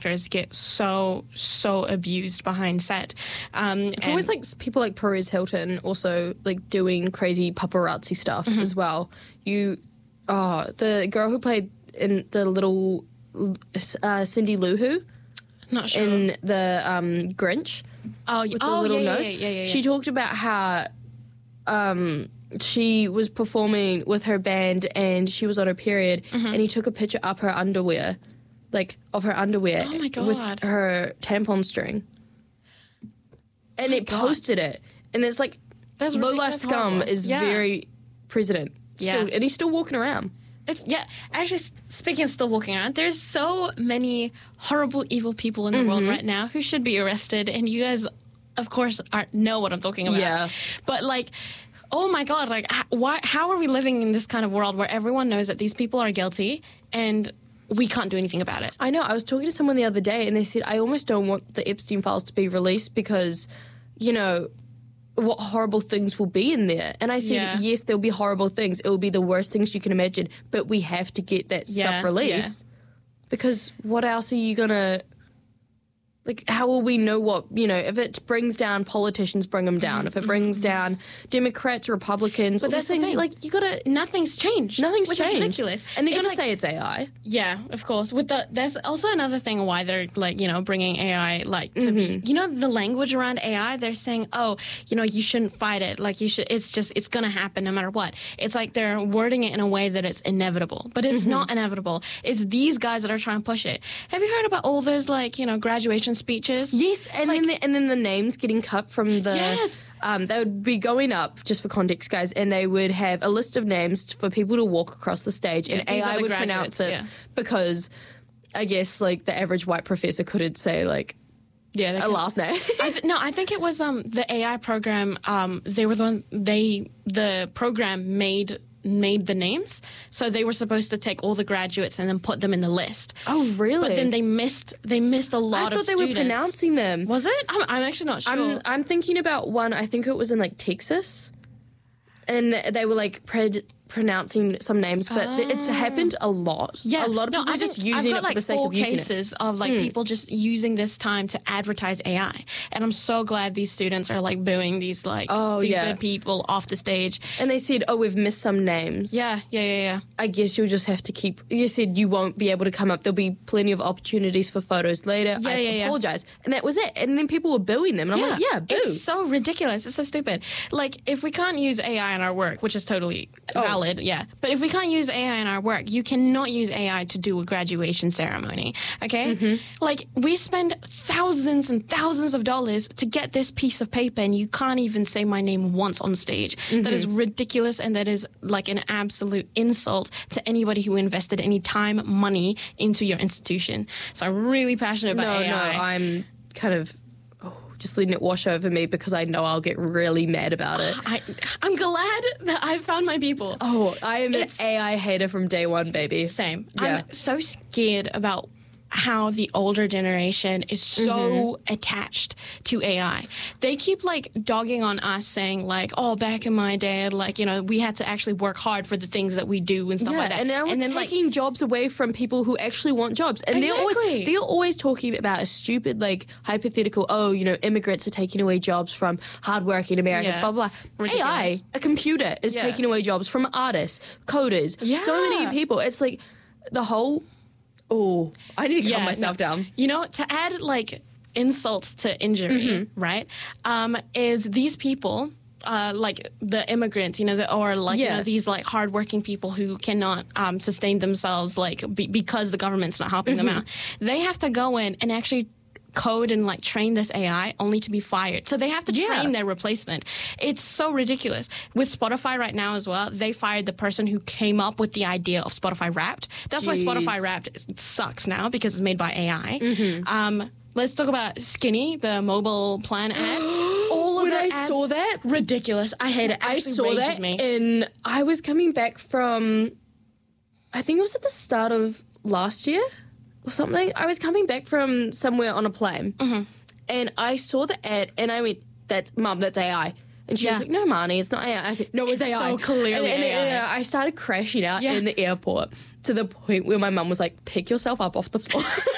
actors get so abused behind set. It's always like people like Perez Hilton also like doing crazy paparazzi stuff as well. The girl who played in the little Cindy Lou Who. Not sure. In the Grinch. With the little nose. Yeah. She talked about how she was performing with her band and she was on her period and he took a picture up her underwear, of her underwear Oh my God. with her tampon string. And it posted it. And it's like, low life scum is very president. Still, and he's still walking around. Actually, speaking of still walking around, there's so many horrible, evil people in the world right now who should be arrested, and you guys, of course, know what I'm talking about. Yeah. But, oh my God, how are we living in this kind of world where everyone knows that these people are guilty and we can't do anything about it? I know. I was talking to someone the other day, and they said, I almost don't want the Epstein files to be released because, what horrible things will be in there. And I said, yes, there'll be horrible things. It will be the worst things you can imagine, but we have to get that stuff released. Because what else are you going to... how will we know what... if it brings down politicians, bring them down. If it brings down Democrats, Republicans... But that's things, the thing. you got to... Nothing's changed. Which is ridiculous. And they're going to say it's AI. Yeah, of course. There's also another thing why they're bringing AI to be. The language around AI. They're saying, you shouldn't fight it. It's going to happen no matter what. It's like they're wording it in a way that it's inevitable, but it's not inevitable. It's these guys that are trying to push it. Have you heard about all those graduation speeches? Yes, and then the names getting cut from the... Yes. They would be going up, just for context, guys, and they would have a list of names for people to walk across the stage, and AI would pronounce it because I guess, the average white professor couldn't say, a last name. I think it was the AI program. They were the program made the names, so they were supposed to take all the graduates and then put them in the list. Oh, really? But then they missed a lot of students. I thought they were pronouncing them. Was it? I'm actually not sure. I'm thinking about one. I think it was in Texas, and they were pronouncing some names, but it's happened a lot. Yeah, a lot of people are just using it for the sake of using it. I've got cases of people just using this time to advertise AI, and I'm so glad these students are booing these stupid people off the stage. And they said, we've missed some names. Yeah. I guess you'll just have to keep... You said you won't be able to come up. There'll be plenty of opportunities for photos later. I apologize. And that was it. And then people were booing them. And I'm like, boo. It's so ridiculous. It's so stupid. If we can't use AI in our work, which is totally valid, but if we can't use AI in our work, you cannot use AI to do a graduation ceremony, okay? We spend thousands and thousands of dollars to get this piece of paper, and you can't even say my name once on stage. That is ridiculous, and that is an absolute insult to anybody who invested any time, money into your institution. So I'm really passionate about AI. No, I'm kind of... just letting it wash over me because I know I'll get really mad about it. I'm glad that I found my people. Oh, I am an AI hater from day one, baby. Same. Yeah. I'm so scared about how the older generation is so attached to AI. They keep dogging on us saying back in my day, we had to actually work hard for the things that we do and stuff like that. And now it's taking jobs away from people who actually want jobs. And they're always talking about a stupid hypothetical, immigrants are taking away jobs from hardworking Americans, blah, blah, blah. Ridiculous. AI, a computer, is taking away jobs from artists, coders, so many people. It's the whole... Oh, I need to calm myself down. To add insult to injury, right? Is these people, the immigrants, these hardworking people who cannot sustain themselves, because the government's not helping them out. They have to go in and actually code and train this AI only to be fired. So they have to train their replacement. It's so ridiculous. With Spotify right now as well, they fired the person who came up with the idea of Spotify Wrapped. That's why Spotify Wrapped sucks now, because it's made by AI. Let's talk about Skinny, the mobile plan ad. All of I ads, saw that, ridiculous. I hate it. I saw that, and I was coming back from, I think it was at the start of last year or something. I was coming back from somewhere on a plane, and I saw the ad, and I went, Mum, that's AI. And she was like, no, Marnie, it's not AI. I said, no, it's AI. So clearly AI. I started crashing out in the airport to the point where my mum was like, pick yourself up off the floor.